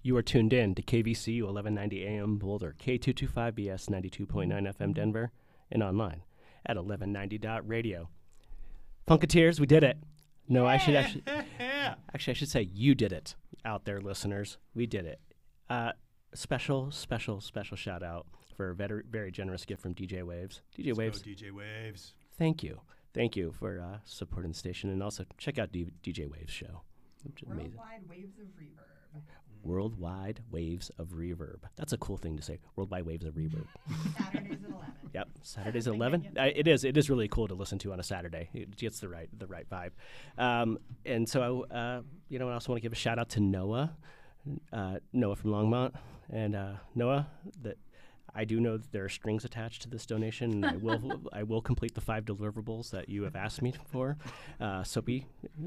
You are tuned in to KVCU 1190 AM Boulder, K225BS 92.9 FM Denver, and online at 1190.radio. Funketeers, we did it. No, I should actually I should say you did it out there, listeners. We did it. Special shout out for a very generous gift from DJ Waves. Let's go, DJ Waves. Thank you for supporting the station, and also check out DJ Waves' show. Which is amazing. Worldwide Waves of Reverb. Worldwide Waves of Reverb. That's a cool thing to say. Worldwide Waves of Reverb. Saturdays at 11. Yep, Saturdays at 11. It is really cool to listen to on a Saturday. It gets the right vibe. And so I also want to give a shout out to Noah from Longmont, and Noah, that I do know that there are strings attached to this donation, and I will complete the 5 deliverables that you have asked me for. So be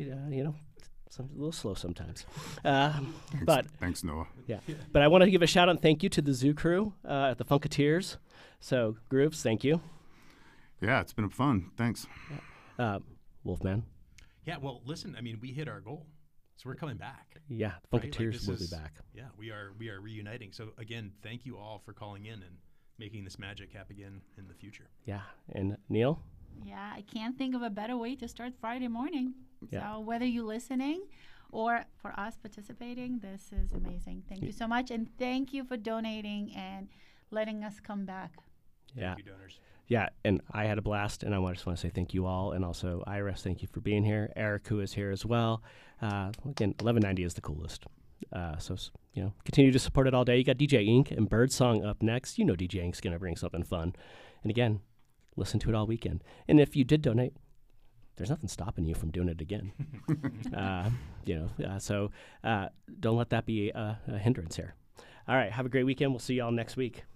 a little slow sometimes. Thanks, Noah. Yeah. But I want to give a shout out and thank you to the Zoo Crew at the Funketeers. So, Grooves, thank you. Yeah, it's been fun. Thanks. Wolfman. Yeah, well, listen, I mean, we hit our goal. So we're coming back. Yeah, Funketeers will be back. Yeah, we are reuniting. So, again, thank you all for calling in and making this magic happen again in the future. Yeah. And Neil? Yeah, I can't think of a better way to start Friday morning. Yeah. So whether you're listening or for us participating, this is amazing. Thank you so much. And thank you for donating and letting us come back. Yeah. Thank you, donors. Yeah, and I had a blast, and I just want to say thank you all, and also Iris, thank you for being here. Eric, who is here as well. Again, 1190 is the coolest. So continue to support it all day. You got DJ Ink and Birdsong up next. You know DJ Ink's going to bring something fun. And again, listen to it all weekend. And if you did donate, there's nothing stopping you from doing it again. So don't let that be a hindrance here. All right, have a great weekend. We'll see you all next week.